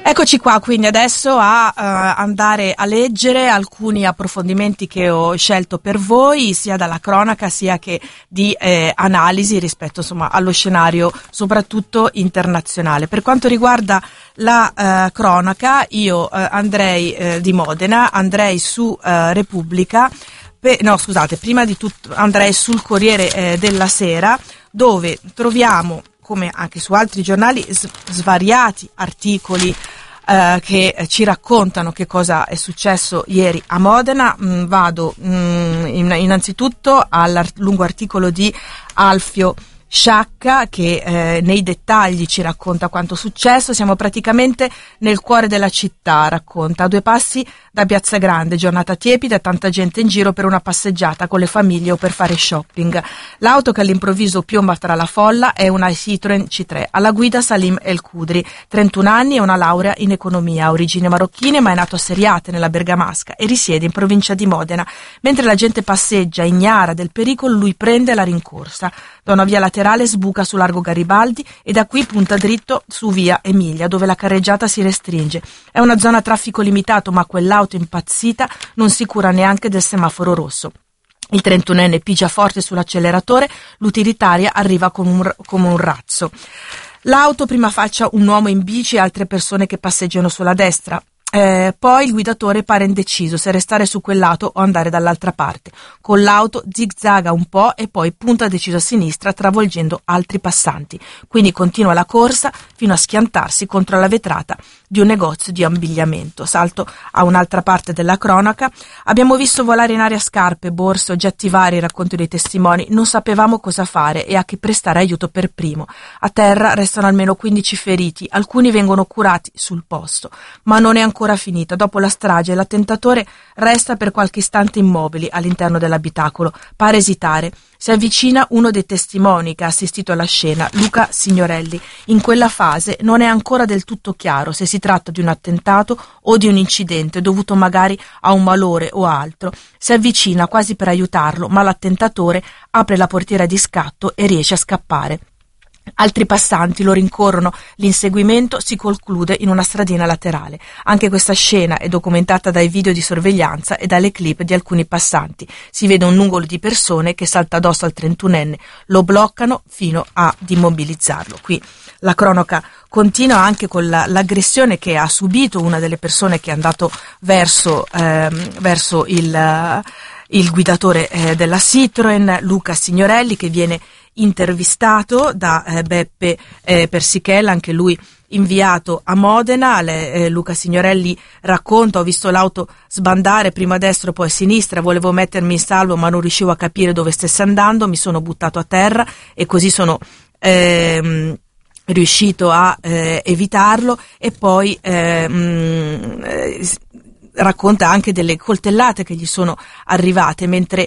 Eccoci qua, quindi adesso a andare a leggere alcuni approfondimenti che ho scelto per voi, sia dalla cronaca sia che di analisi rispetto insomma allo scenario soprattutto internazionale. Per quanto riguarda la cronaca, io andrei di Modena, andrei su Repubblica, prima di tutto andrei sul Corriere della Sera, dove troviamo, come anche su altri giornali, svariati articoli che ci raccontano che cosa è successo ieri a Modena. Vado innanzitutto al lungo articolo di Alfio Sciacca che nei dettagli ci racconta quanto successo. Siamo praticamente nel cuore della città, racconta, a 2 passi da Piazza Grande, giornata tiepida, tanta gente in giro per una passeggiata con le famiglie o per fare shopping. L'auto che all'improvviso piomba tra la folla è una Citroen C3, alla guida Salim El Kudri, 31 anni e una laurea in economia, origini marocchine ma è nato a Seriate nella Bergamasca e risiede in provincia di Modena. Mentre la gente passeggia ignara del pericolo, lui prende la rincorsa. Da una via laterale sbuca su largo Garibaldi e da qui punta dritto su via Emilia, dove la carreggiata si restringe. È una zona a traffico limitato, ma quell'auto impazzita non si cura neanche del semaforo rosso. Il 31enne pigia forte sull'acceleratore, l'utilitaria arriva come un razzo. L'auto prima affaccia un uomo in bici e altre persone che passeggiano sulla destra. Poi il guidatore pare indeciso se restare su quel lato o andare dall'altra parte. Con l'auto zigzaga un po' e poi punta deciso a sinistra, travolgendo altri passanti. Quindi continua la corsa fino a schiantarsi contro la vetrata di un negozio di abbigliamento. Salto a un'altra parte della cronaca. Abbiamo visto volare in aria scarpe, borse, oggetti vari, racconti dei testimoni. Non sapevamo cosa fare e a chi prestare aiuto per primo. A terra restano almeno 15 feriti, alcuni vengono curati sul posto. Ma non è ancora finita. Dopo la strage l'attentatore resta per qualche istante immobile all'interno dell'abitacolo, pare esitare. Si avvicina uno dei testimoni che ha assistito alla scena, Luca Signorelli. In quella fase non è ancora del tutto chiaro se si tratta di un attentato o di un incidente dovuto magari a un malore o altro. Si avvicina quasi per aiutarlo, ma l'attentatore apre la portiera di scatto e riesce a scappare. Altri passanti lo rincorrono, l'inseguimento si conclude in una stradina laterale. Anche questa scena è documentata dai video di sorveglianza e dalle clip di alcuni passanti. Si vede un nugolo di persone che salta addosso al 31enne, lo bloccano fino ad immobilizzarlo. Qui la cronaca continua anche con l'aggressione che ha subito una delle persone che è andato verso il guidatore della Citroen, Luca Signorelli, che viene intervistato da Beppe Persichella, anche lui inviato a Modena. Luca Signorelli racconta: ho visto l'auto sbandare prima a destra poi a sinistra, volevo mettermi in salvo ma non riuscivo a capire dove stesse andando, mi sono buttato a terra e così sono riuscito a evitarlo. E poi racconta anche delle coltellate che gli sono arrivate mentre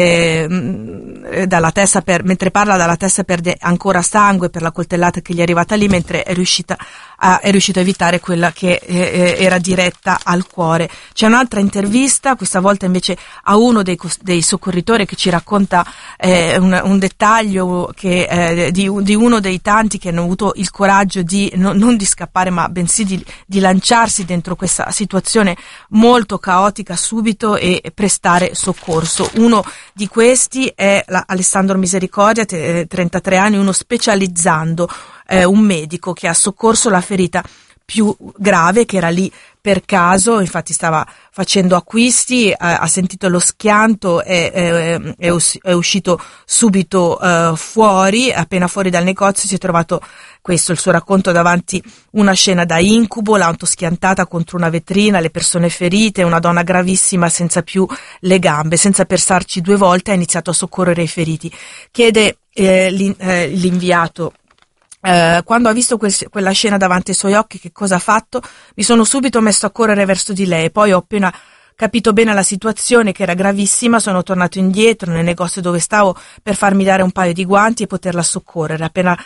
parla dalla testa perde ancora sangue per la coltellata che gli è arrivata lì, mentre è riuscito a evitare quella che era diretta al cuore. C'è un'altra intervista, questa volta invece a uno dei soccorritori, che ci racconta un dettaglio di uno dei tanti che hanno avuto il coraggio di non di scappare ma bensì di lanciarsi dentro questa situazione molto caotica subito e prestare soccorso. Uno di questi è Alessandro Misericordia, 33 anni, uno specializzando, un medico che ha soccorso la ferita più grave, che era lì per caso, infatti stava facendo acquisti, ha sentito lo schianto e è uscito subito fuori. Appena fuori dal negozio si è trovato, questo è il suo racconto, davanti una scena da incubo, l'auto schiantata contro una vetrina, le persone ferite, una donna gravissima senza più le gambe. Senza pensarci 2 volte ha iniziato a soccorrere i feriti. Chiede l'inviato: quando ha visto quella scena davanti ai suoi occhi, che cosa ha fatto? Mi sono subito messo a correre verso di lei, poi ho appena capito bene la situazione, che era gravissima, sono tornato indietro nel negozio dove stavo per farmi dare un paio di guanti e poterla soccorrere. Appena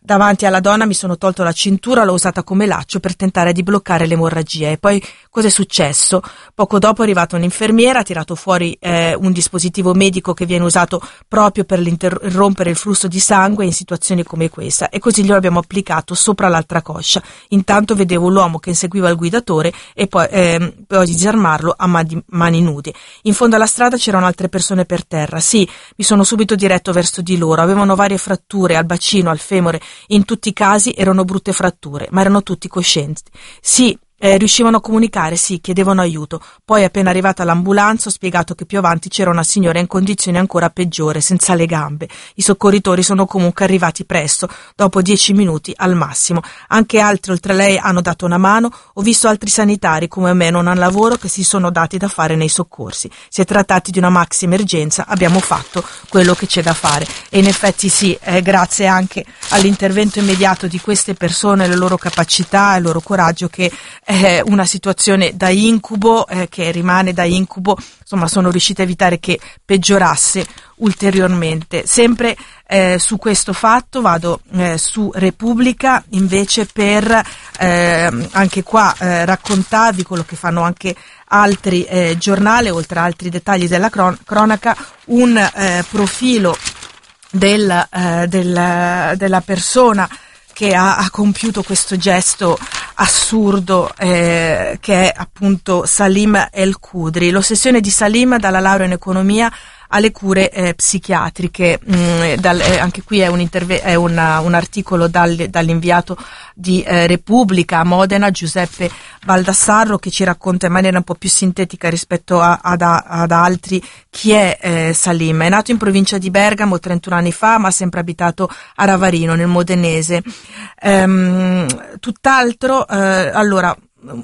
Davanti alla donna mi sono tolto la cintura, l'ho usata come laccio per tentare di bloccare l'emorragia. E poi cosa è successo? Poco dopo è arrivata un'infermiera, ha tirato fuori un dispositivo medico che viene usato proprio per interrompere il flusso di sangue in situazioni come questa, e così glielo abbiamo applicato sopra l'altra coscia. Intanto vedevo l'uomo che inseguiva il guidatore e poi disarmarlo a mani nude. In fondo alla strada c'erano altre persone per terra. Sì, mi sono subito diretto verso di loro. Avevano varie fratture al bacino, al femore. In tutti i casi erano brutte fratture, ma erano tutti coscienti. Sì, riuscivano a comunicare, sì, chiedevano aiuto. Poi, appena arrivata l'ambulanza, ho spiegato che più avanti c'era una signora in condizioni ancora peggiore, senza le gambe. I soccorritori sono comunque arrivati presto, dopo 10 minuti al massimo. Anche altri, oltre a lei, hanno dato una mano. Ho visto altri sanitari, come me, non hanno lavoro, che si sono dati da fare nei soccorsi. Si è trattati di una maxi emergenza, abbiamo fatto quello che c'è da fare. E in effetti sì, grazie anche all'intervento immediato di queste persone, le loro capacità e il loro coraggio, che una situazione da incubo, che rimane da incubo, insomma, sono riusciti a evitare che peggiorasse ulteriormente. Sempre su questo fatto vado su Repubblica invece per anche qua raccontarvi quello che fanno anche altri giornali, oltre a altri dettagli della cronaca, un profilo della persona che ha compiuto questo gesto assurdo, che è appunto Salim El Khudri. L'ossessione di Salim, dalla laurea in economia alle cure psichiatriche. Anche qui è un articolo dall'inviato di Repubblica a Modena, Giuseppe Baldassarro, che ci racconta in maniera un po' più sintetica rispetto ad altri chi è Salim. È nato in provincia di Bergamo 31 anni fa, ma ha sempre abitato a Ravarino, nel modenese. Tutt'altro, allora,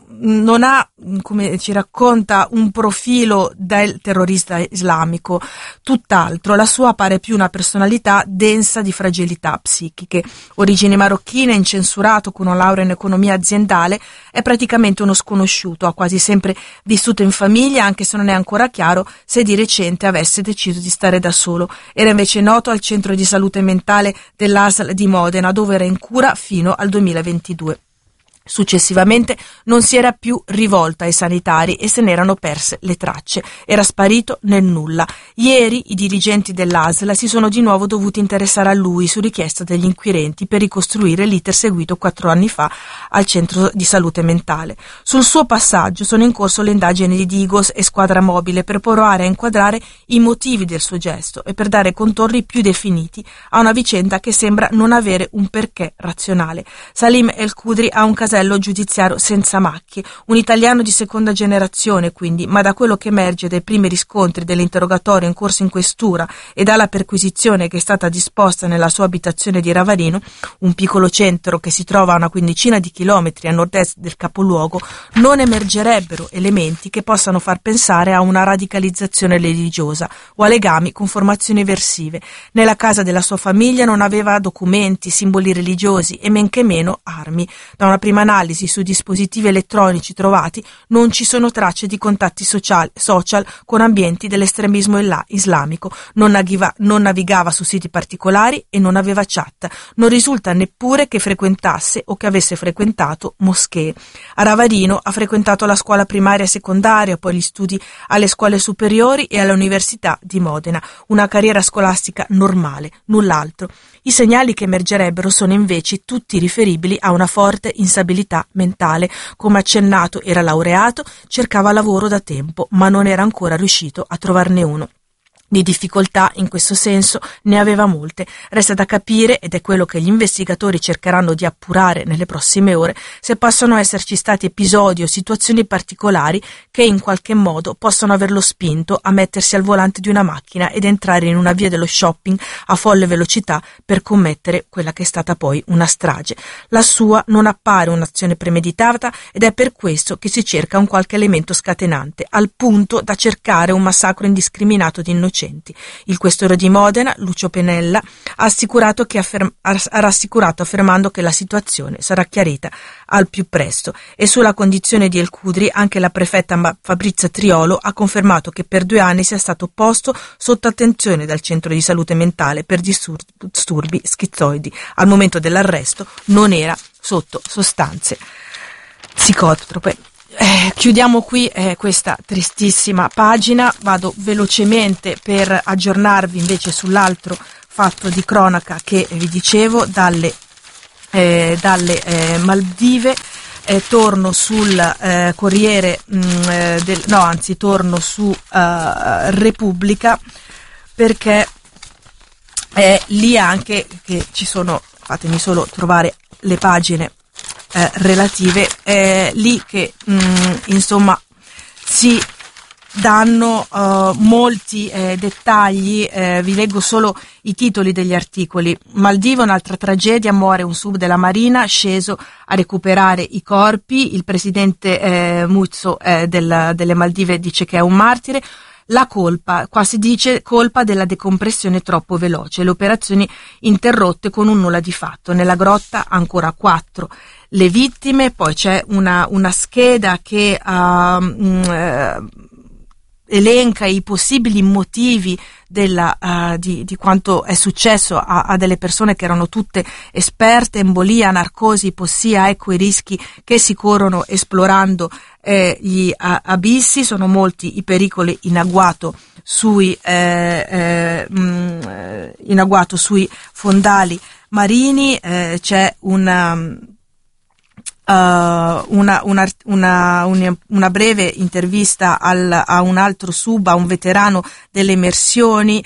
non ha, come ci racconta, un profilo del terrorista islamico, tutt'altro. La sua pare più una personalità densa di fragilità psichiche. Origini marocchine, incensurato, con una laurea in economia aziendale, è praticamente uno sconosciuto. Ha quasi sempre vissuto in famiglia, anche se non è ancora chiaro se di recente avesse deciso di stare da solo. Era invece noto al centro di salute mentale dell'ASL di Modena, dove era in cura fino al 2022. Successivamente non si era più rivolto ai sanitari e se n'erano perse le tracce. Era sparito nel nulla. Ieri i dirigenti dell'ASL si sono di nuovo dovuti interessare a lui su richiesta degli inquirenti per ricostruire l'iter seguito 4 anni fa al centro di salute mentale. Sul suo passaggio sono in corso le indagini di Digos e squadra mobile per provare a inquadrare i motivi del suo gesto e per dare contorni più definiti a una vicenda che sembra non avere un perché razionale. Salim El Khudri ha un casello giudiziario senza macchie, un italiano di seconda generazione quindi, ma da quello che emerge dai primi riscontri dell'interrogatorio in corso in questura e dalla perquisizione che è stata disposta nella sua abitazione di Ravarino, un piccolo centro che si trova a una quindicina di chilometri a nord-est del capoluogo, non emergerebbero elementi che possano far pensare a una radicalizzazione religiosa o a legami con formazioni eversive. Nella casa della sua famiglia non aveva documenti, simboli religiosi e men che meno armi. Da una prima analisi sui dispositivi elettronici trovati non ci sono tracce di contatti social con ambienti dell'estremismo islamico, non navigava su siti particolari e non aveva chat. Non risulta neppure che frequentasse o che avesse frequentato moschee. A Ravarino ha frequentato la scuola primaria e secondaria, poi gli studi alle scuole superiori e all'Università di Modena. Una carriera scolastica normale, null'altro. I segnali che emergerebbero sono invece tutti riferibili a una forte instabilità mentale. Come accennato, era laureato, cercava lavoro da tempo, ma non era ancora riuscito a trovarne uno. Di difficoltà in questo senso ne aveva molte. Resta da capire, ed è quello che gli investigatori cercheranno di appurare nelle prossime ore, se possono esserci stati episodi o situazioni particolari che in qualche modo possono averlo spinto a mettersi al volante di una macchina ed entrare in una via dello shopping a folle velocità per commettere quella che è stata poi una strage. La sua non appare un'azione premeditata ed è per questo che si cerca un qualche elemento scatenante, al punto da cercare un massacro indiscriminato di innocenti innocenti. Il questore di Modena, Lucio Pennella, ha rassicurato affermando che la situazione sarà chiarita al più presto, e sulla condizione di El Khudri anche la prefetta Fabrizia Triolo ha confermato che per 2 anni sia stato posto sotto attenzione dal centro di salute mentale per disturbi schizoidi. Al momento dell'arresto non era sotto sostanze psicotrope. Chiudiamo qui questa tristissima pagina, vado velocemente per aggiornarvi invece sull'altro fatto di cronaca che vi dicevo dalle Maldive. Torno sul Corriere torno su Repubblica, perché lì anche che ci sono, fatemi solo trovare le pagine relative, lì che insomma si danno molti dettagli. Vi leggo solo i titoli degli articoli. Maldive, un'altra tragedia, muore un sub della Marina sceso a recuperare i corpi. Il presidente Muzzo delle Maldive dice che è un martire. La colpa, qua si dice colpa della decompressione troppo veloce, le operazioni interrotte con un nulla di fatto. Nella grotta ancora 4 le vittime, poi c'è una scheda che elenca i possibili motivi di quanto è successo a delle persone che erano tutte esperte: embolia, narcosi, ipossia. Ecco i rischi che si corrono esplorando gli abissi. Sono molti i pericoli in agguato sui fondali marini. C'è una breve intervista a un altro sub, a un veterano delle immersioni,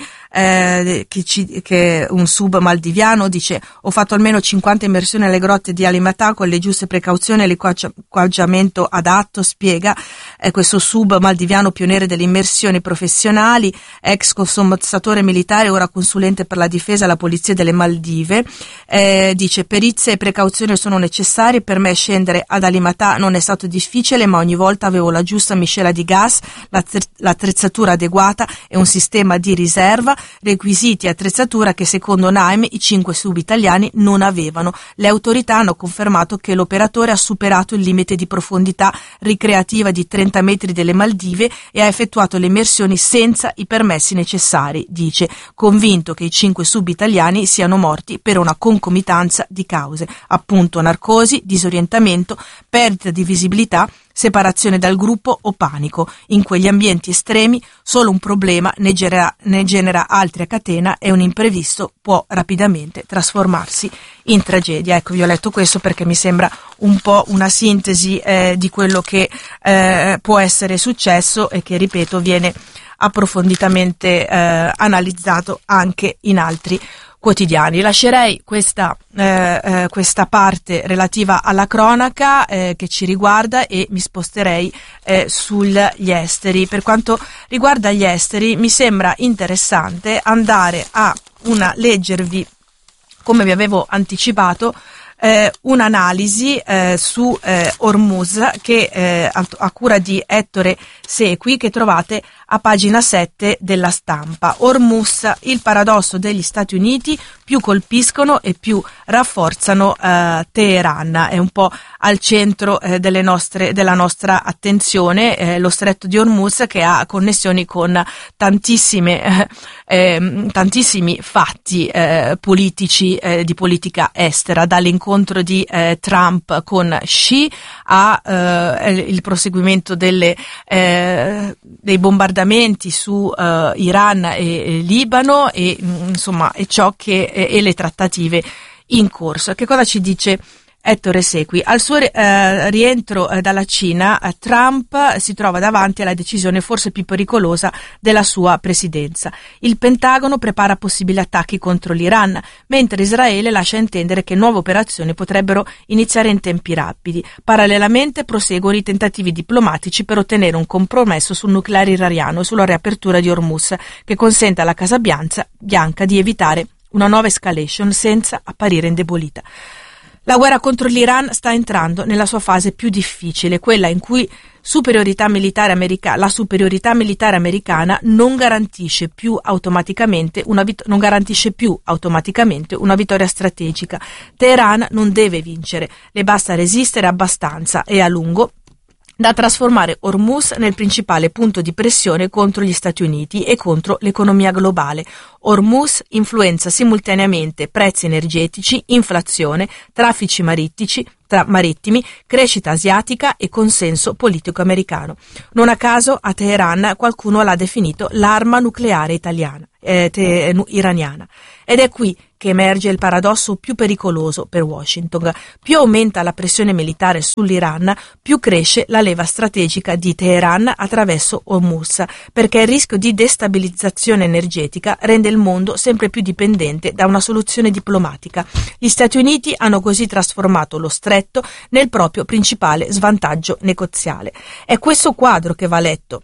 che un sub maldiviano dice: ho fatto almeno 50 immersioni alle grotte di Alimatà con le giuste precauzioni e l'equipaggiamento adatto, spiega questo sub maldiviano, pioniere delle immersioni professionali, ex consommatore militare, ora consulente per la difesa alla polizia delle Maldive. Dice: perizie e precauzioni sono necessarie, per me scendere ad Alimatà non è stato difficile, ma ogni volta avevo la giusta miscela di gas, l'attrezzatura adeguata e un sistema di riserva, requisiti e attrezzatura che secondo Naim i 5 sub italiani non avevano. Le autorità hanno confermato che l'operatore ha superato il limite di profondità ricreativa di 30 metri delle Maldive e ha effettuato le immersioni senza i permessi necessari, dice, convinto che i 5 sub italiani siano morti per una concomitanza di cause, appunto narcosi, disorientamento, perdita di visibilità, separazione dal gruppo o panico. In quegli ambienti estremi solo un problema ne genera altri a catena e un imprevisto può rapidamente trasformarsi in tragedia. Ecco, vi ho letto questo perché mi sembra un po' una sintesi di quello che può essere successo e che, ripeto, viene approfonditamente analizzato anche in altri quotidiani. Lascerei questa parte relativa alla cronaca che ci riguarda e mi sposterei sugli esteri. Per quanto riguarda gli esteri, mi sembra interessante andare a leggervi, come vi avevo anticipato, un'analisi su Hormuz che a cura di Ettore Sequi, che trovate a pagina 7 della Stampa. Hormuz, il paradosso degli Stati Uniti: più colpiscono e più rafforzano Teheran. È un po' al centro della nostra attenzione lo stretto di Hormuz, che ha connessioni con tantissimi fatti politici di politica estera, dall'incontro di Trump con Xi il proseguimento dei bombardamenti su Iran e Libano e insomma e le trattative in corso. Che cosa ci dice Ettore Sequi? Al suo rientro dalla Cina, Trump si trova davanti alla decisione forse più pericolosa della sua presidenza. Il Pentagono prepara possibili attacchi contro l'Iran, mentre Israele lascia intendere che nuove operazioni potrebbero iniziare in tempi rapidi. Parallelamente proseguono i tentativi diplomatici per ottenere un compromesso sul nucleare iraniano e sulla riapertura di Hormuz, che consenta alla Casa Bianca di evitare una nuova escalation senza apparire indebolita. La guerra contro l'Iran sta entrando nella sua fase più difficile, quella in cui la superiorità militare americana non garantisce più automaticamente una vittoria strategica. Teheran non deve vincere, le basta resistere abbastanza e a lungo da trasformare Hormuz nel principale punto di pressione contro gli Stati Uniti e contro l'economia globale. Hormuz influenza simultaneamente prezzi energetici, inflazione, traffici marittimi, crescita asiatica e consenso politico americano. Non a caso a Teheran qualcuno l'ha definito l'arma nucleare iraniana. Ed è qui che emerge il paradosso più pericoloso per Washington. Più aumenta la pressione militare sull'Iran, più cresce la leva strategica di Teheran attraverso Hormuz, perché il rischio di destabilizzazione energetica rende il mondo sempre più dipendente da una soluzione diplomatica. Gli Stati Uniti hanno così trasformato lo stretto nel proprio principale svantaggio negoziale. È in questo quadro che va letto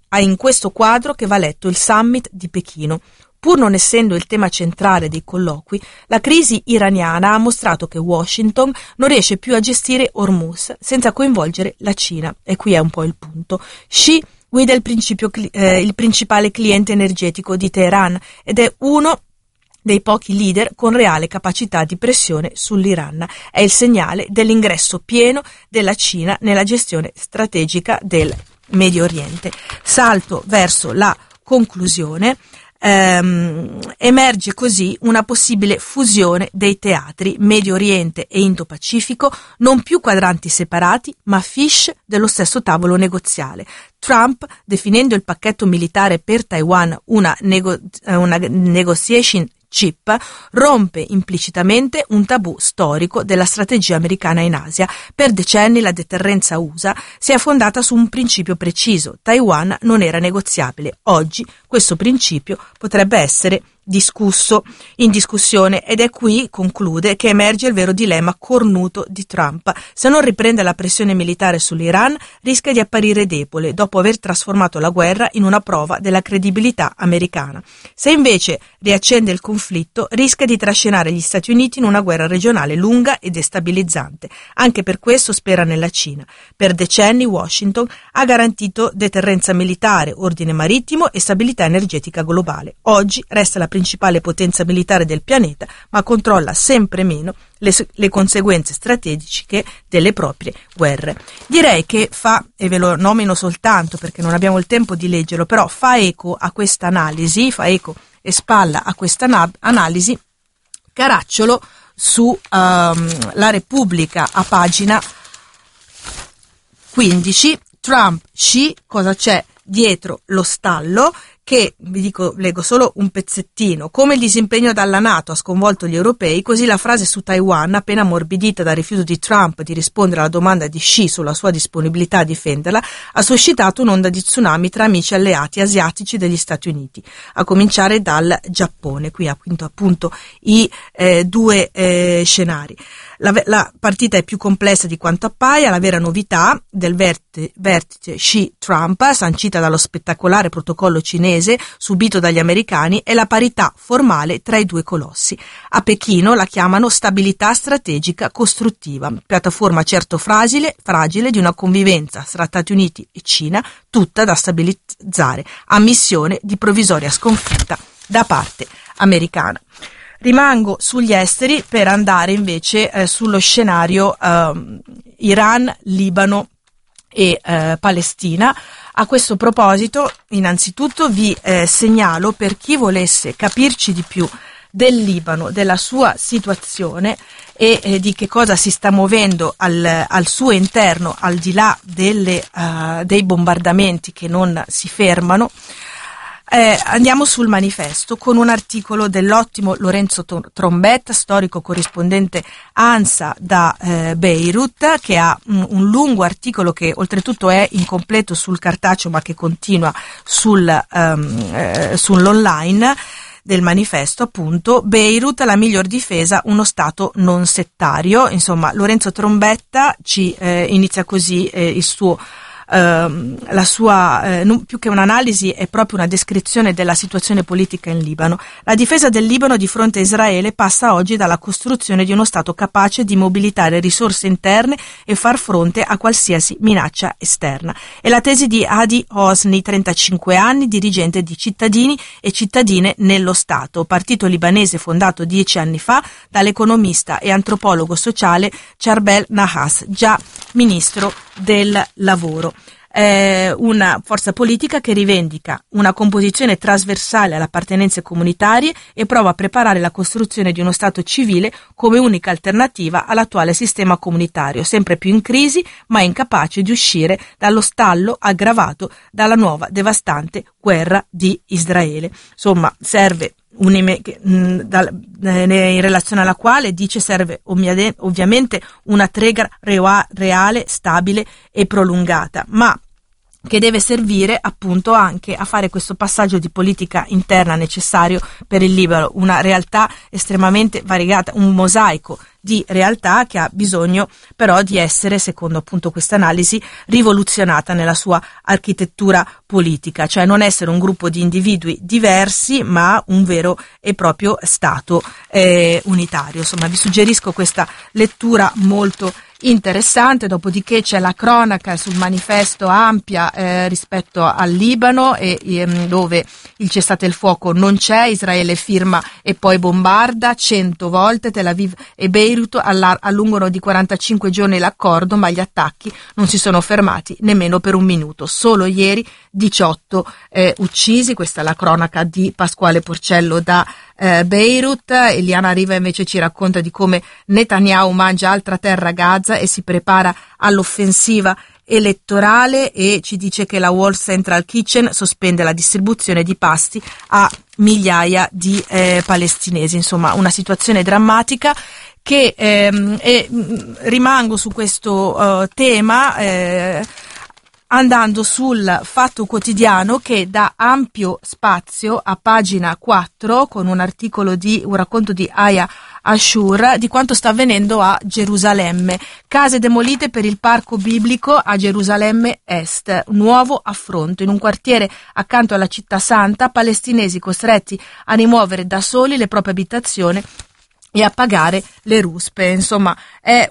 il summit di Pechino. Pur non essendo il tema centrale dei colloqui, la crisi iraniana ha mostrato che Washington non riesce più a gestire Hormuz senza coinvolgere la Cina. E qui è un po' il punto. Xi guida il principale cliente energetico di Teheran ed è uno dei pochi leader con reale capacità di pressione sull'Iran. È il segnale dell'ingresso pieno della Cina nella gestione strategica del Medio Oriente. Salto verso la conclusione. Emerge così una possibile fusione dei teatri Medio Oriente e Indo-Pacifico, non più quadranti separati, ma fish dello stesso tavolo negoziale. Trump, definendo il pacchetto militare per Taiwan una negotiation chip, rompe implicitamente un tabù storico della strategia americana in Asia. Per decenni la deterrenza USA si è fondata su un principio preciso: Taiwan non era negoziabile. Oggi questo principio potrebbe essere in discussione ed è qui, conclude, che emerge il vero dilemma cornuto di Trump. Se non riprende la pressione militare sull'Iran, rischia di apparire debole dopo aver trasformato la guerra in una prova della credibilità americana. Se invece riaccende il conflitto, rischia di trascinare gli Stati Uniti in una guerra regionale lunga e destabilizzante. Anche per questo spera nella Cina. Per decenni Washington ha garantito deterrenza militare, ordine marittimo e stabilità energetica globale. Oggi resta la principale potenza militare del pianeta, ma controlla sempre meno le conseguenze strategiche delle proprie guerre. Direi che e ve lo nomino soltanto perché non abbiamo il tempo di leggerlo, però fa eco e spalla a questa analisi Caracciolo su La Repubblica a pagina 15. Trump, Xi, cosa c'è dietro lo stallo? Che, leggo solo un pezzettino: come il disimpegno dalla NATO ha sconvolto gli europei, così la frase su Taiwan, appena ammorbidita dal rifiuto di Trump di rispondere alla domanda di Xi sulla sua disponibilità a difenderla, ha suscitato un'onda di tsunami tra amici alleati asiatici degli Stati Uniti, a cominciare dal Giappone. Qui appunto i due scenari. La partita è più complessa di quanto appaia. La vera novità del vertice Xi-Trump, sancita dallo spettacolare protocollo cinese subito dagli americani, è la parità formale tra i due colossi. A Pechino la chiamano stabilità strategica costruttiva, piattaforma certo fragile di una convivenza tra Stati Uniti e Cina tutta da stabilizzare, a missione di provvisoria sconfitta da parte americana. Rimango sugli esteri per andare invece sullo scenario Iran, Libano e Palestina. A questo proposito, innanzitutto vi segnalo, per chi volesse capirci di più del Libano, della sua situazione e di che cosa si sta muovendo al suo interno, al di là dei bombardamenti che non si fermano, andiamo sul Manifesto con un articolo dell'ottimo Lorenzo Trombetta, storico corrispondente ANSA da Beirut, che ha un lungo articolo che oltretutto è incompleto sul cartaceo ma che continua sull'online del Manifesto, appunto. Beirut, la miglior difesa, uno Stato non settario. Insomma, Lorenzo Trombetta ci inizia così il suo la sua, più che un'analisi, è proprio una descrizione della situazione politica in Libano. La difesa del Libano di fronte a Israele passa oggi dalla costruzione di uno Stato capace di mobilitare risorse interne e far fronte a qualsiasi minaccia esterna. È la tesi di Hadi Hosni, 35 anni, dirigente di Cittadini e Cittadine nello Stato, partito libanese fondato 10 anni fa dall'economista e antropologo sociale Charbel Nahas, già ministro del lavoro. Una forza politica che rivendica una composizione trasversale alle appartenenze comunitarie e prova a preparare la costruzione di uno Stato civile come unica alternativa all'attuale sistema comunitario, sempre più in crisi ma incapace di uscire dallo stallo aggravato dalla nuova devastante guerra di Israele. Insomma, serve in relazione alla quale dice serve ovviamente una tregua reale, stabile e prolungata, ma che deve servire appunto anche a fare questo passaggio di politica interna necessario per il Libano, una realtà estremamente variegata, un mosaico di realtà che ha bisogno però di essere, secondo appunto questa analisi, rivoluzionata nella sua architettura politica, cioè non essere un gruppo di individui diversi ma un vero e proprio Stato unitario. Insomma, vi suggerisco questa lettura molto interessante, dopodiché c'è la cronaca sul manifesto ampia rispetto al Libano dove il cessate il fuoco non c'è, Israele firma e poi bombarda 100 volte, Tel Aviv e Beirut allungano di 45 giorni l'accordo, ma gli attacchi non si sono fermati nemmeno per un minuto. Solo ieri 18 uccisi, questa è la cronaca di Pasquale Porcello da Beirut. Eliana Riva invece ci racconta di come Netanyahu mangia altra terra a Gaza e si prepara all'offensiva elettorale, e ci dice che la Wall Central Kitchen sospende la distribuzione di pasti a migliaia di palestinesi. Insomma, una situazione drammatica che rimango su questo tema andando sul Fatto Quotidiano, che dà ampio spazio a pagina 4 con un racconto di Aya Ashur di quanto sta avvenendo a Gerusalemme. Case demolite per il parco biblico a Gerusalemme Est, nuovo affronto. In un quartiere accanto alla città santa, palestinesi costretti a rimuovere da soli le proprie abitazioni e a pagare le ruspe. Insomma, è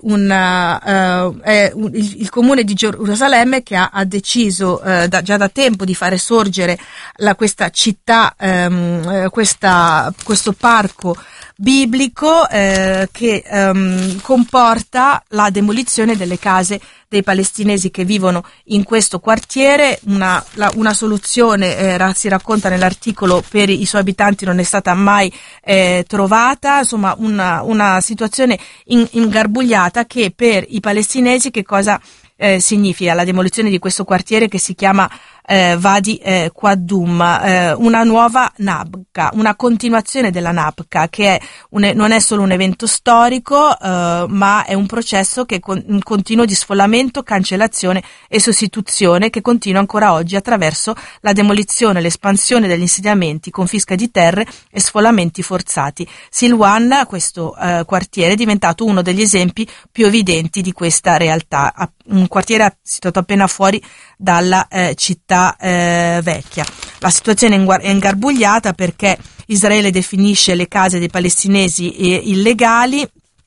il comune di Gerusalemme che ha deciso già da tempo di fare sorgere questa città, questo parco biblico che comporta la demolizione delle case dei palestinesi che vivono in questo quartiere. Una soluzione, si racconta nell'articolo, per i suoi abitanti non è stata mai trovata. Insomma, una situazione ingarbugliata che per i palestinesi che cosa significa la demolizione di questo quartiere che si chiama Wadi Qaddum, una nuova Nabka, una continuazione della Nabka, che non è solo un evento storico ma è un processo che un continuo di sfollamento, cancellazione e sostituzione che continua ancora oggi attraverso la demolizione, l'espansione degli insediamenti, confisca di terre e sfollamenti forzati. Silwan, questo quartiere, è diventato uno degli esempi più evidenti di questa realtà, un quartiere situato appena fuori dalla città vecchia. La situazione è ingarbugliata perché Israele definisce le case dei palestinesi illegali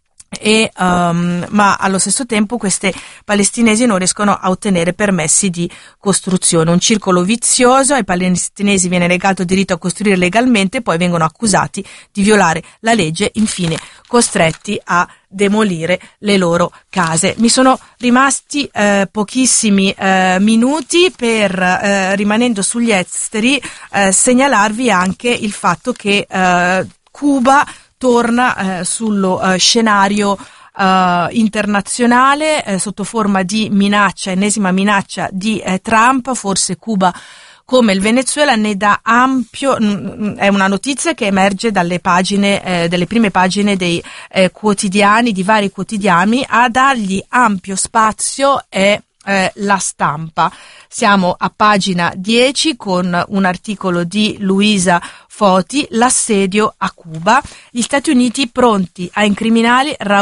ma allo stesso tempo queste palestinesi non riescono a ottenere permessi di costruzione. Un circolo vizioso: ai palestinesi viene negato il diritto a costruire legalmente, poi vengono accusati di violare la legge, infine costretti a demolire le loro case. Mi sono rimasti pochissimi minuti per, rimanendo sugli esteri, segnalarvi anche il fatto che Cuba torna sullo scenario internazionale sotto forma di minaccia, ennesima minaccia di Trump. Forse Cuba, come il Venezuela, ne dà ampio, è una notizia che emerge dalle pagine, delle prime pagine dei quotidiani, di vari quotidiani. A dargli ampio spazio è La Stampa. Siamo a pagina 10 con un articolo di Luisa Foti: l'assedio a Cuba, gli Stati Uniti pronti a incriminare Raul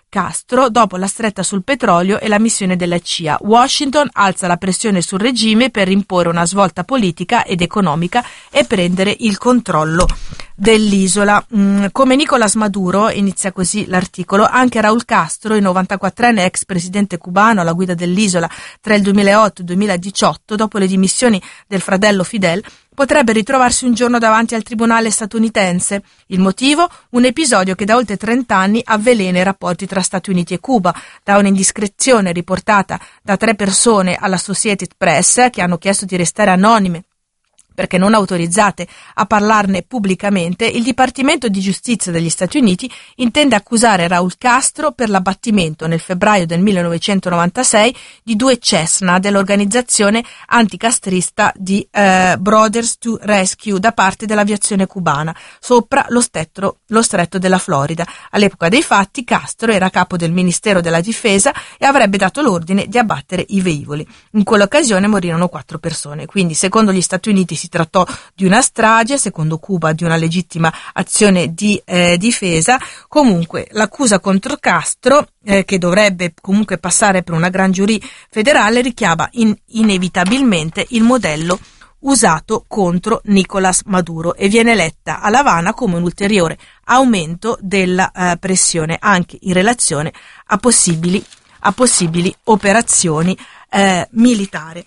Castro dopo la stretta sul petrolio e la missione della CIA. Washington alza la pressione sul regime per imporre una svolta politica ed economica e prendere il controllo dell'isola. Come Nicolás Maduro, inizia così l'articolo, anche Raúl Castro, il 94enne ex presidente cubano alla guida dell'isola tra il 2008 e il 2018, dopo le dimissioni del fratello Fidel, potrebbe ritrovarsi un giorno davanti al tribunale statunitense. Il motivo? Un episodio che da oltre 30 anni avvelena i rapporti tra Stati Uniti e Cuba. Da un'indiscrezione riportata da 3 persone all'Associated Press, che hanno chiesto di restare anonime perché non autorizzate a parlarne pubblicamente, il Dipartimento di Giustizia degli Stati Uniti intende accusare Raúl Castro per l'abbattimento nel febbraio del 1996 di 2 Cessna dell'organizzazione anticastrista di Brothers to Rescue da parte dell'aviazione cubana sopra lo stretto della Florida. All'epoca dei fatti Castro era capo del Ministero della Difesa e avrebbe dato l'ordine di abbattere i velivoli. In quell'occasione morirono 4 persone, quindi secondo gli Stati Uniti si trattò di una strage, secondo Cuba di una legittima azione di difesa. Comunque l'accusa contro Castro, che dovrebbe comunque passare per una gran giurì federale, richiama inevitabilmente il modello usato contro Nicolás Maduro e viene letta a L'Avana come un ulteriore aumento della pressione anche in relazione a possibili operazioni militari.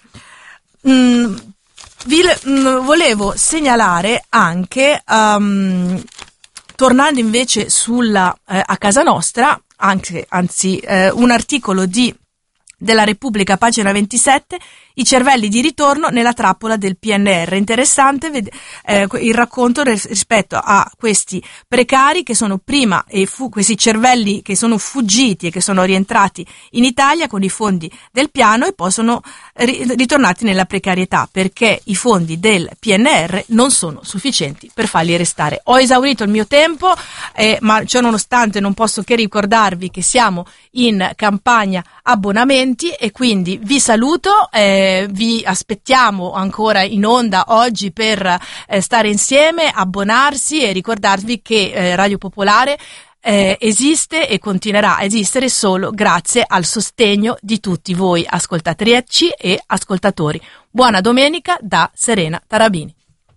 Volevo segnalare anche, tornando invece a casa nostra, anzi un articolo della Repubblica, pagina 27, i cervelli di ritorno nella trappola del PNR. Interessante il racconto rispetto a questi precari che sono prima questi cervelli che sono fuggiti e che sono rientrati in Italia con i fondi del piano e poi sono ritornati nella precarietà perché i fondi del PNR non sono sufficienti per farli restare. Ho esaurito il mio tempo, ma ciò nonostante non posso che ricordarvi che siamo in campagna abbonamenti e quindi vi saluto. Vi aspettiamo ancora in onda oggi per stare insieme, abbonarsi e ricordarvi che Radio Popolare esiste e continuerà a esistere solo grazie al sostegno di tutti voi ascoltatrici e ascoltatori. Buona domenica da Serena Tarabini.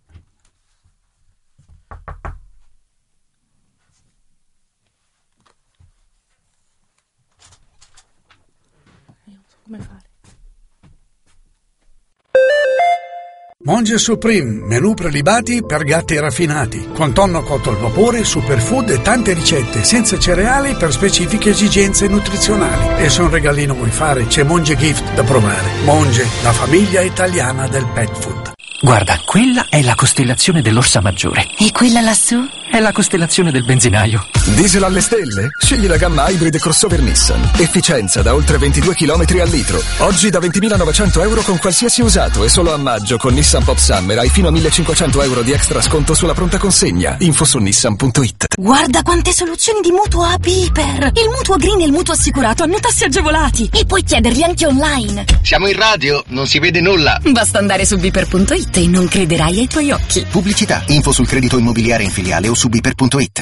Non so come fare. Monge Supreme, menù prelibati per gatti raffinati, con tonno cotto al vapore, superfood e tante ricette senza cereali per specifiche esigenze nutrizionali. E se un regalino vuoi fare, c'è Monge Gift da provare. Monge, la famiglia italiana del pet food. Guarda, quella è la costellazione dell'Orsa Maggiore. E quella lassù? È la costellazione del benzinaio. Diesel alle stelle? Scegli la gamma Hybrid crossover Nissan. Efficienza da oltre 22 km al litro. Oggi da 20.900 euro con qualsiasi usato e solo a maggio con Nissan Pop Summer hai fino a 1.500 euro di extra sconto sulla pronta consegna. Info su nissan.it. Guarda quante soluzioni di mutuo a Piper. Il mutuo green e il mutuo assicurato hanno tassi agevolati e puoi chiederli anche online. Siamo in radio, non si vede nulla. Basta andare su Piper.it e non crederai ai tuoi occhi. Pubblicità, info sul credito immobiliare in filiale o su Piper.it.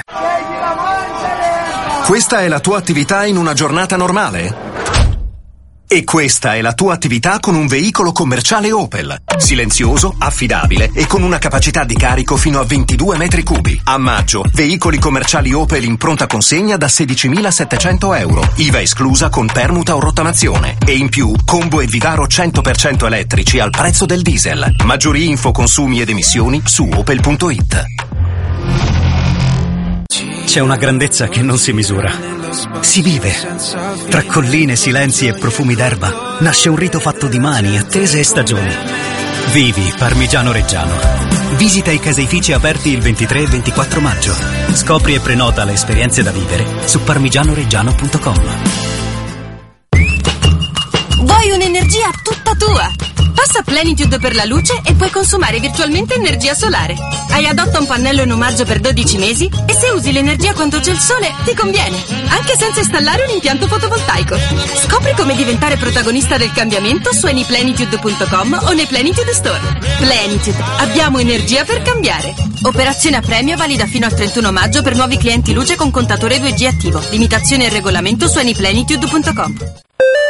Questa è la tua attività in una giornata normale? E questa è la tua attività con un veicolo commerciale Opel. Silenzioso, affidabile e con una capacità di carico fino a 22 metri cubi. A maggio, veicoli commerciali Opel in pronta consegna da 16.700 euro. IVA esclusa con permuta o rottamazione. E in più, combo e Vivaro 100% elettrici al prezzo del diesel. Maggiori info, consumi ed emissioni su opel.it. C'è una grandezza che non si misura. Si vive. Tra colline, silenzi e profumi d'erba nasce un rito fatto di mani, attese e stagioni. Vivi Parmigiano Reggiano. Visita i caseifici aperti il 23 e 24 maggio. Scopri e prenota le esperienze da vivere su parmigianoreggiano.com. Vuoi un'energia tutta tua? Passa Plenitude per la luce e puoi consumare virtualmente energia solare. Hai adotta un pannello in omaggio per 12 mesi e se usi l'energia quando c'è il sole ti conviene, anche senza installare un impianto fotovoltaico. Scopri come diventare protagonista del cambiamento su anyplenitude.com o nei Plenitude Store. Plenitude, abbiamo energia per cambiare. Operazione a premio valida fino al 31 maggio per nuovi clienti luce con contatore 2G attivo. Limitazioni e regolamento su anyplenitude.com.